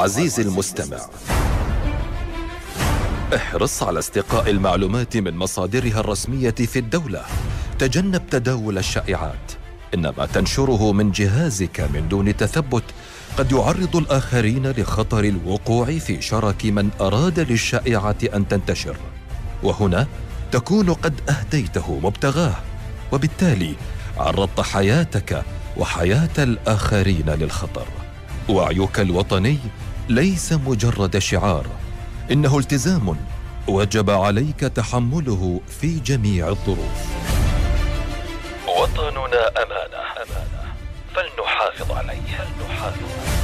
عزيزي المستمع، احرص على استقاء المعلومات من مصادرها الرسمية في الدولة. تجنب تداول الشائعات، إن ما تنشره من جهازك من دون تثبت قد يعرض الآخرين لخطر الوقوع في شرك من أراد للشائعة أن تنتشر، وهنا تكون قد أهديته مبتغاه، وبالتالي عرضت حياتك وحياة الآخرين للخطر. وعيك الوطني ليس مجرد شعار، إنه التزام وجب عليك تحمله في جميع الظروف. وطننا أمانة، فلنحافظ عليه.